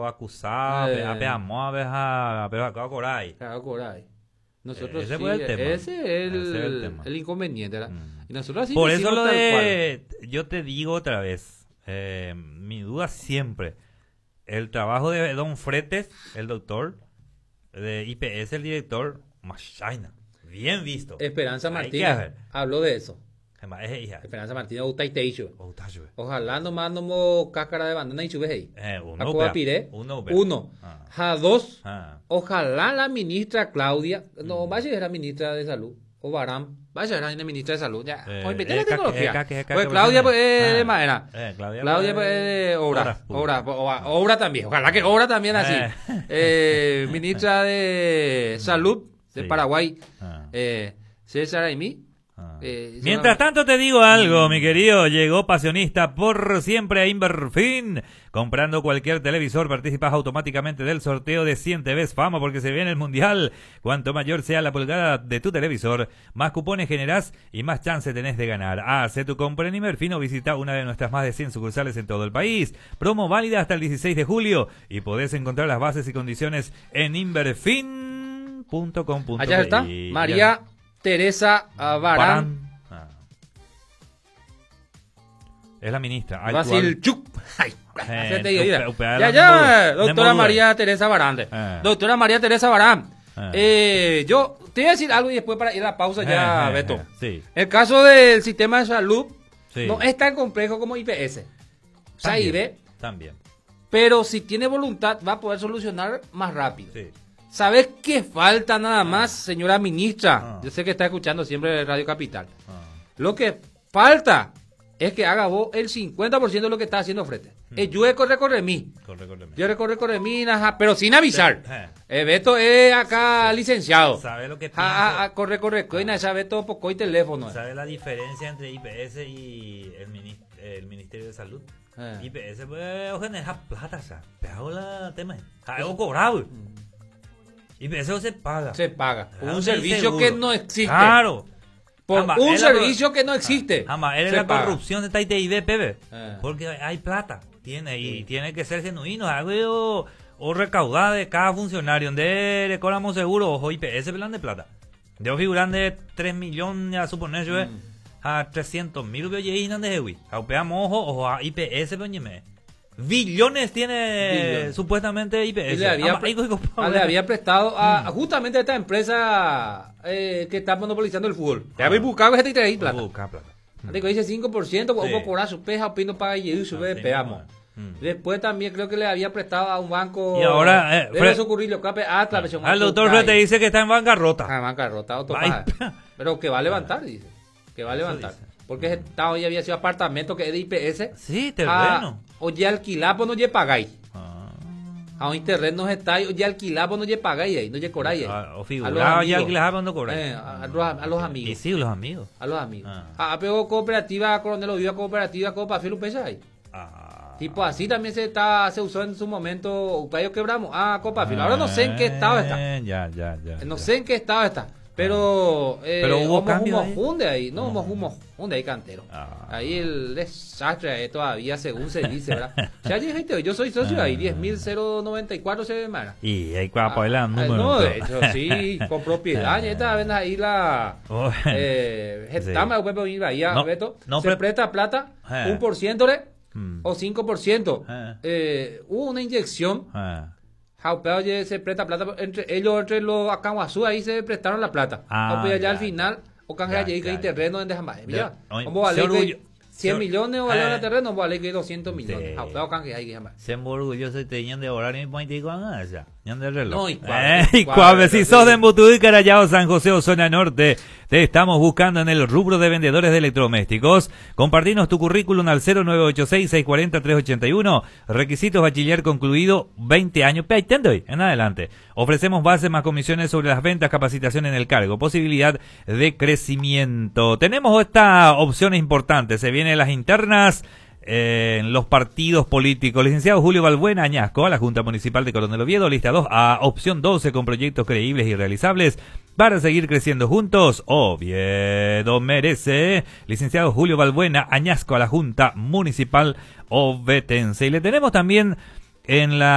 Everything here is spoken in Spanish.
acusado, a Coray. Nosotros Ese sí, fue el tema. ese es el tema. el inconveniente, ¿verdad? Y nosotros así Por eso decimos lo tal de... Yo te digo otra vez, mi duda siempre, el trabajo de Don Fretes, el doctor, de IPS, el director, Machaina, bien visto. Esperanza Hay que Martínez ver. habló de eso. Además, es hija. Esperanza Martínez Utaiteisho. Oh, está llueve. Ojalá nomás no mo cáscara de bandana y chubes ahí. Uno, Acoba vea. Piré. Uno, vea. Uno. Ah. Ja dos. Ah. Ojalá la ministra Claudia, no, vaya a ser la ministra de salud, o Barán, vaya a ser la ministra de salud, ya, o inventar la tecnología. Pues Claudia, pues, de madera. Claudia, pues, obra también, ojalá que obra también así. Ministra de salud de Sí. Paraguay, Ah. César Aimí. Mientras tanto te digo algo, mi querido, llegó Pasionista por siempre a Inverfin. Comprando cualquier televisor participas automáticamente del sorteo de 100 TVs Fama porque se viene el Mundial. Cuanto mayor sea la pulgada de tu televisor, más cupones generás y más chance tenés de ganar. Hace tu compra en Inverfin o visita una de nuestras más de 100 sucursales en todo el país. Promo válida hasta el 16 de julio y podés encontrar las bases y condiciones en inverfin.com.es. Allá está, María Teresa Barán. Es la ministra. Vasilchuk. Ay, se te digo, mira. Ya, Ya, doctora María Teresa Barán. Doctora María Teresa Barán. Yo te voy a decir algo y después para ir a la pausa ya, Beto. Sí. El caso del sistema de salud Sí. no es tan complejo como IPS. O sea, IB, También. pero si tiene voluntad va a poder solucionar más rápido. Sí. ¿Sabes qué falta nada más, señora ministra? Yo sé que está escuchando siempre Radio Capital. Lo que falta es que haga vos el 50% de lo que está haciendo frente. Yo corre mí. Yo recorre mí, pero sin avisar. Beto es acá licenciado. ¿Sabe lo que piensa? Corre, coina, sabe todo poco y teléfono. ¿Sabe la diferencia entre IPS y el Ministerio de Salud? IPS puede generar plata, ¿sabes? Pero el tema es algo cobrado. IPS se paga. Se paga. Por un Sí, servicio seguro. que no existe. Claro. Por Ama, un es la servicio que no existe. Es Se la paga. corrupción de TID, Pepe. Porque hay plata. Tiene que ser genuino. Algo o recaudar de cada funcionario. Donde le cobramos seguro, ojo, IPS plan de plata. De figuran de 3 millones, a suponer yo, a 300.000 belleínas de Hewi. Aupeamos, ojo, a IPS, peñeme. Billones tiene supuestamente IPS. Y le había prestado a justamente a esta empresa que está monopolizando el fútbol. Le había buscado ese te plata. Busca plata. Te dice 5%, o cobrar su peja, o pino para y sube de peamos. Después también creo que le había prestado a un banco. Y ahora, debe ocurrirlo, al doctor Fred te dice que está en bancarrota. Bancarrota, pero que va a levantar, dice. Que va a levantar. Porque ese estado ya había sido apartamento que es de IPS. Sí, terreno. O ya alquilar, pues no ya pagáis. A un terreno no está, o ya alquilar, pues no ya pagáis ahí, no ya coráis ahí. O figurado ya alquilar, pues no cobráis. A los amigos. Y sí, los amigos. A los amigos. Pero cooperativa, Coronel Oviva, cooperativa, Copa Fiel, pesa ahí. Tipo así también se usó en su momento, Upayo quebramos. Copa Fiel. Ahora no sé en qué estado está. Ya. No sé en qué estado está. Pero hubo cambio ahí, no hubo hunde ahí cantero. Ahí el desastre ahí todavía según se dice, ¿verdad? Ya gente, yo soy socio ahí, 10.094 se demara. Y ahí cuando el número. No, de hecho sí, con propiedad, ya esta vez ahí la Getama, Bahía, Beto, se presta plata, 1% o 5%. Hubo una inyección. Jaupeo se presta plata entre los Acaguazú, ahí se prestaron la plata. Ya al final, o canja ya hay terreno en jamás. Mira, ¿cómo vale que 100 millones o vale el terreno? Vale que 200 millones. Jaupeo canja ahí jamás. Se me orgulloso tenían de horario y político ya. De reloj. No, y cuave, si sos de Embutú y Carayao, San José o zona norte, te estamos buscando en el rubro de vendedores de electrodomésticos. Compartinos tu currículum al 0986-640-381. Requisitos bachiller concluido, 20 años. En adelante. Ofrecemos bases más comisiones sobre las ventas, capacitación en el cargo, posibilidad de crecimiento. Tenemos esta opción importante. Se vienen las internas en los partidos políticos. Licenciado Julio Balbuena Añasco a la Junta Municipal de Coronel Oviedo, lista 2A, opción 12, con proyectos creíbles y realizables para seguir creciendo juntos. Oviedo merece. Licenciado Julio Balbuena Añasco a la Junta Municipal Ovetense. Y le tenemos también en la